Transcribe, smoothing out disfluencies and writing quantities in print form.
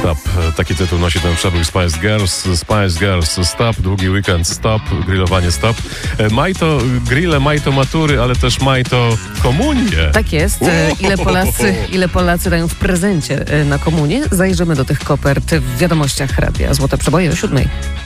Stop. Taki tytuł nosi ten przebój Spice Girls. Spice Girls Stop, długi weekend Stop, grillowanie Stop. Majto grille, majto matury, ale też majto komunie. Tak jest. Ile Polacy dają w prezencie na komunię? Zajrzymy do tych kopert w wiadomościach radia. Złote przeboje o 7:00.